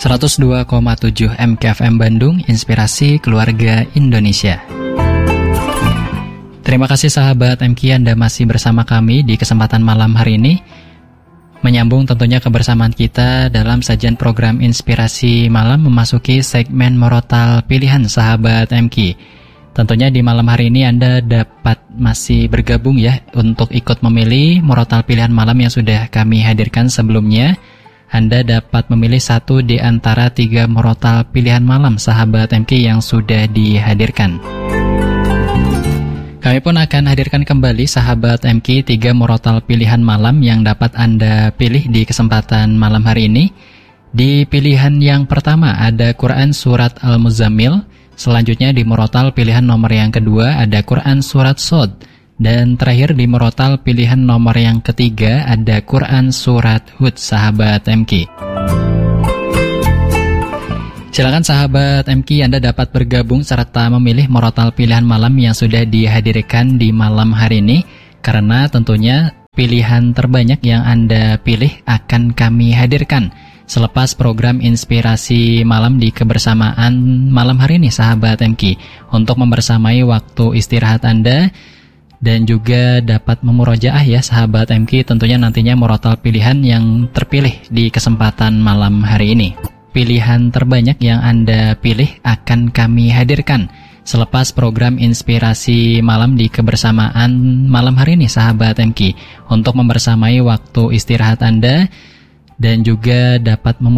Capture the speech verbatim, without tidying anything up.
seratus dua koma tujuh M K F M Bandung, Inspirasi Keluarga Indonesia. Terima kasih sahabat M K, Anda masih bersama kami di kesempatan malam hari ini. Menyambung tentunya kebersamaan kita dalam sajian program Inspirasi Malam memasuki segmen Morotal Pilihan sahabat M K. Tentunya di malam hari ini Anda dapat masih bergabung ya untuk ikut memilih Morotal Pilihan Malam yang sudah kami hadirkan sebelumnya. Anda dapat memilih satu di antara tiga Morotal Pilihan Malam sahabat M K yang sudah dihadirkan. Kami pun akan hadirkan kembali sahabat M K tiga Morotal Pilihan Malam yang dapat Anda pilih di kesempatan malam hari ini. Di pilihan yang pertama ada Quran Surat Al-Muzammil. Selanjutnya di Morotal Pilihan nomor yang kedua ada Quran Surat Shod. Dan terakhir di Morotal Pilihan nomor yang ketiga ada Quran Surat Hud sahabat M K. Silakan sahabat M K, Anda dapat bergabung serta memilih Morotal Pilihan Malam yang sudah dihadirkan di malam hari ini. Karena tentunya pilihan terbanyak yang Anda pilih akan kami hadirkan selepas program Inspirasi Malam di kebersamaan malam hari ini sahabat M K. Untuk membersamai waktu istirahat Anda dan juga dapat memurojaah ya sahabat M K, tentunya nantinya Morotal Pilihan yang terpilih di kesempatan malam hari ini. Pilihan terbanyak yang Anda pilih akan kami hadirkan selepas program Inspirasi Malam di kebersamaan malam hari ini sahabat M K. Untuk membersamai waktu istirahat Anda dan juga dapat memurojaah